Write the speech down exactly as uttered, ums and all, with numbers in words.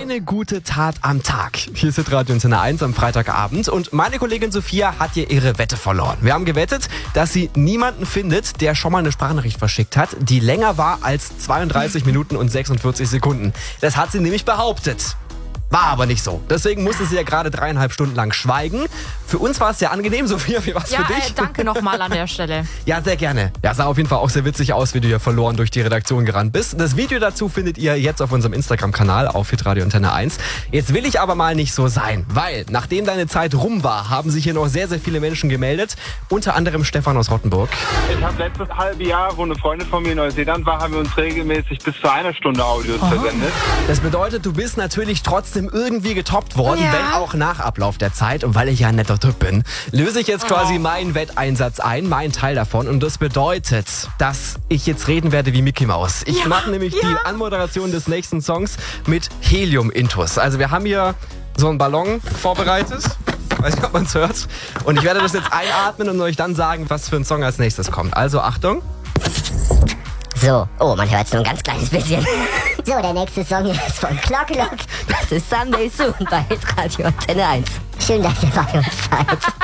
Eine gute Tat am Tag. Hier ist Radio Antenne eins am Freitagabend und meine Kollegin Sophia hat hier ihre Wette verloren. Wir haben gewettet, dass sie niemanden findet, der schon mal eine Sprachnachricht verschickt hat, die länger war als zweiunddreißig Minuten und sechsundvierzig Sekunden. Das hat sie nämlich behauptet. War aber nicht so. Deswegen musste sie ja gerade dreieinhalb Stunden lang schweigen. Für uns war es sehr angenehm, Sophia. Wie war es ja, für dich? Äh, danke nochmal an der Stelle. Ja, sehr gerne. Ja, sah auf jeden Fall auch sehr witzig aus, wie du hier verloren durch die Redaktion gerannt bist. Das Video dazu findet ihr jetzt auf unserem Instagram-Kanal auf hitradio Antenne eins. Jetzt will ich aber mal nicht so sein, weil nachdem deine Zeit rum war, haben sich hier noch sehr, sehr viele Menschen gemeldet. Unter anderem Stefan aus Rottenburg. Ich habe letztes halbe Jahr, wo eine Freundin von mir in Neuseeland war, haben wir uns regelmäßig bis zu einer Stunde Audios Aha. versendet. Das bedeutet, du bist natürlich trotzdem irgendwie getoppt worden, Ja. wenn auch nach Ablauf der Zeit. Und weil ich ja ein netter Typ bin, löse ich jetzt quasi meinen Wetteinsatz ein, meinen Teil davon. Und das bedeutet, dass ich jetzt reden werde wie Mickey Mouse. Ich Ja, mache nämlich ja. die Anmoderation des nächsten Songs mit Helium-Intus. Also wir haben hier so einen Ballon vorbereitet. Weiß nicht, ob man es hört. Und ich werde das jetzt einatmen und euch dann sagen, was für ein Song als nächstes kommt. Also Achtung. So, oh, man hört es nur ein ganz kleines bisschen. So, der nächste Song ist von Clock Clock. Das ist Someday Soon bei Radio Antenne eins. Schön, dass ihr bei uns seid.